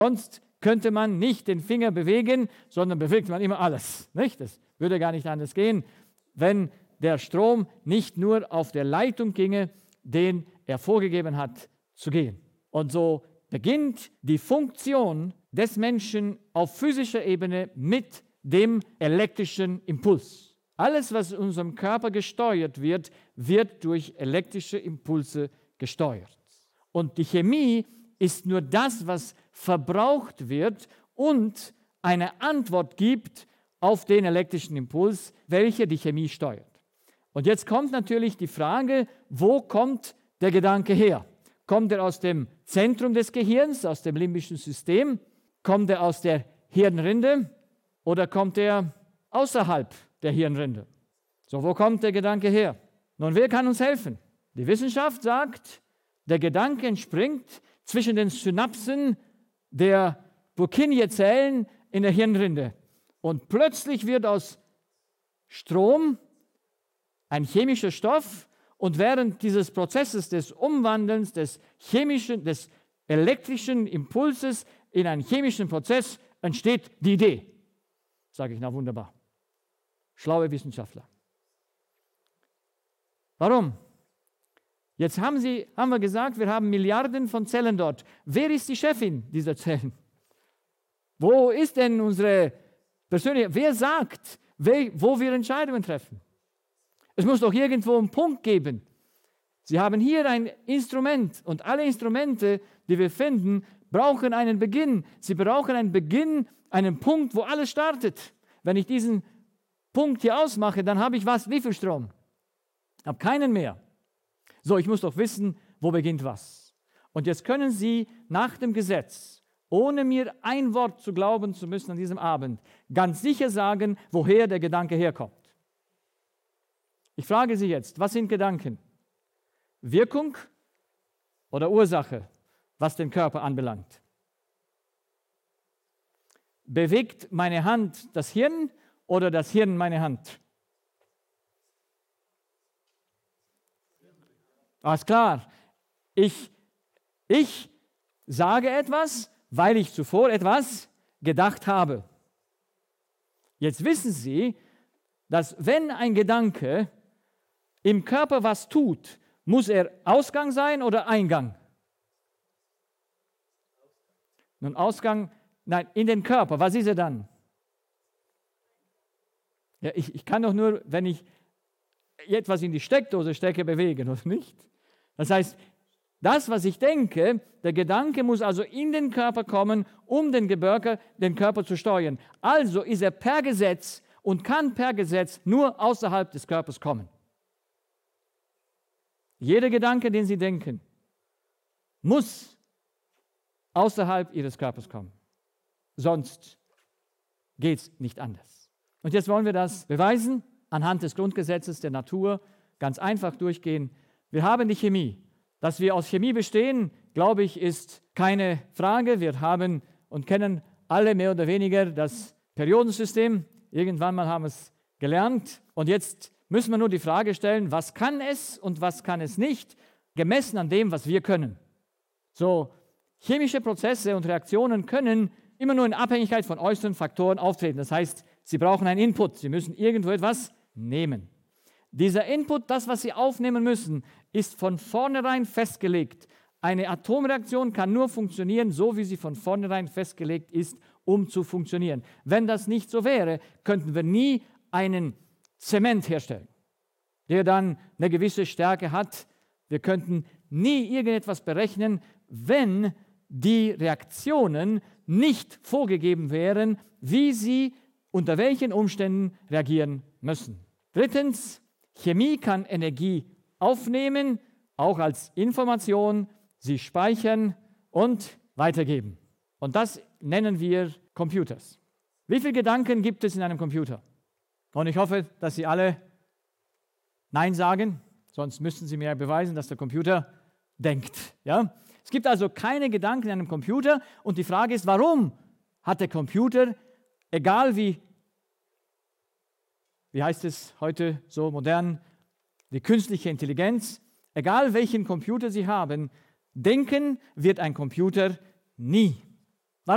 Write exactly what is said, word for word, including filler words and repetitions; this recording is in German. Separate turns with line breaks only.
Sonst könnte man nicht den Finger bewegen, sondern bewegt man immer alles. Nicht? Das würde gar nicht anders gehen, wenn der Strom nicht nur auf der Leitung ginge, den er vorgegeben hat zu gehen. Und so beginnt die Funktion des Menschen auf physischer Ebene mit dem elektrischen Impuls. Alles, was in unserem Körper gesteuert wird, wird durch elektrische Impulse gesteuert. Und die Chemie ist nur das, was verbraucht wird und eine Antwort gibt auf den elektrischen Impuls, welcher die Chemie steuert. Und jetzt kommt natürlich die Frage, wo kommt der Gedanke her? Kommt er aus dem Zentrum des Gehirns, aus dem limbischen System? Kommt er aus der Hirnrinde oder kommt er außerhalb der Hirnrinde? So, wo kommt der Gedanke her? Nun, wer kann uns helfen? Die Wissenschaft sagt, der Gedanke entspringt zwischen den Synapsen der Purkinje-Zellen in der Hirnrinde. Und plötzlich wird aus Strom ein chemischer Stoff und während dieses Prozesses des Umwandelns des chemischen, des elektrischen Impulses in einen chemischen Prozess entsteht die Idee. Sage ich, na wunderbar. Schlaue Wissenschaftler. Warum? Jetzt haben, Sie, haben wir gesagt, wir haben Milliarden von Zellen dort. Wer ist die Chefin dieser Zellen? Wo ist denn unsere persönliche, wer sagt, wer, wo wir Entscheidungen treffen? Es muss doch irgendwo einen Punkt geben. Sie haben hier ein Instrument und alle Instrumente, die wir finden, brauchen einen Beginn. Sie brauchen einen Beginn, einen Punkt, wo alles startet. Wenn ich diesen Punkt hier ausmache, dann habe ich was? Wie viel Strom? Ich habe keinen mehr. So, ich muss doch wissen, wo beginnt was. Und jetzt können Sie nach dem Gesetz, ohne mir ein Wort zu glauben zu müssen an diesem Abend, ganz sicher sagen, woher der Gedanke herkommt. Ich frage Sie jetzt, was sind Gedanken? Wirkung oder Ursache, was den Körper anbelangt? Bewegt meine Hand das Hirn oder das Hirn meine Hand? Alles klar. Ich, ich sage etwas, weil ich zuvor etwas gedacht habe. Jetzt wissen Sie, dass wenn ein Gedanke im Körper was tut, muss er Ausgang sein oder Eingang? Nun, Ausgang, nein, in den Körper. Was ist er dann? Ja, ich, ich kann doch nur, wenn ich etwas in die Steckdose stecke, bewegen, oder nicht? Das heißt, das, was ich denke, der Gedanke muss also in den Körper kommen, um den Körper, den Körper zu steuern. Also ist er per Gesetz und kann per Gesetz nur außerhalb des Körpers kommen. Jeder Gedanke, den Sie denken, muss außerhalb Ihres Körpers kommen. Sonst geht es nicht anders. Und jetzt wollen wir das beweisen, anhand des Grundgesetzes der Natur, ganz einfach durchgehen. Wir haben die Chemie. Dass wir aus Chemie bestehen, glaube ich, ist keine Frage. Wir haben und kennen alle mehr oder weniger das Periodensystem. Irgendwann mal haben wir es gelernt. Und jetzt müssen wir nur die Frage stellen, was kann es und was kann es nicht, gemessen an dem, was wir können. So, chemische Prozesse und Reaktionen können immer nur in Abhängigkeit von äußeren Faktoren auftreten. Das heißt, sie brauchen einen Input. Sie müssen irgendwo etwas nehmen. Dieser Input, das, was Sie aufnehmen müssen, ist von vornherein festgelegt. Eine Atomreaktion kann nur funktionieren, so wie sie von vornherein festgelegt ist, um zu funktionieren. Wenn das nicht so wäre, könnten wir nie einen Zement herstellen, der dann eine gewisse Stärke hat. Wir könnten nie irgendetwas berechnen, wenn die Reaktionen nicht vorgegeben wären, wie sie unter welchen Umständen reagieren müssen. Drittens, Chemie kann Energie aufnehmen, auch als Information, sie speichern und weitergeben. Und das nennen wir Computers. Wie viele Gedanken gibt es in einem Computer? Und ich hoffe, dass Sie alle Nein sagen, sonst müssten Sie mir beweisen, dass der Computer denkt. Ja? Es gibt also keine Gedanken in einem Computer und die Frage ist, warum hat der Computer, egal wie Wie heißt es heute so modern, die künstliche Intelligenz, egal welchen Computer Sie haben, denken wird ein Computer nie.